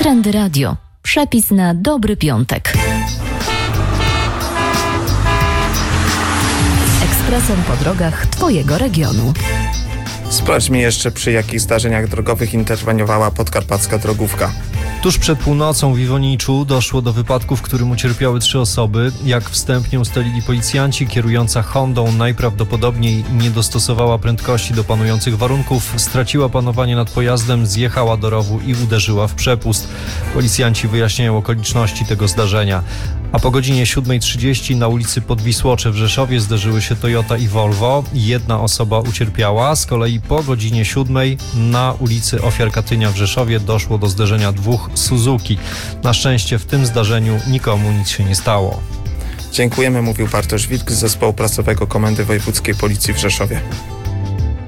Trendy Radio. Przepis na dobry piątek. Ekspresem po drogach Twojego regionu. Sprawdźmy jeszcze, przy jakich zdarzeniach drogowych interweniowała podkarpacka drogówka. Tuż przed północą w Iwoniczu doszło do wypadku, w którym ucierpiały 3 osoby. Jak wstępnie ustalili policjanci, kierująca Hondą najprawdopodobniej nie dostosowała prędkości do panujących warunków, straciła panowanie nad pojazdem, zjechała do rowu i uderzyła w przepust. Policjanci wyjaśniają okoliczności tego zdarzenia. A po godzinie 7:30 na ulicy Podwisłocze w Rzeszowie zderzyły się Toyota i Volvo. 1 osoba ucierpiała. Z kolei po godzinie 7:00 na ulicy Ofiar Katynia w Rzeszowie doszło do zderzenia 2 Suzuki. Na szczęście w tym zdarzeniu nikomu nic się nie stało. Dziękujemy, mówił Bartosz Wilk z Zespołu Prasowego Komendy Wojewódzkiej Policji w Rzeszowie.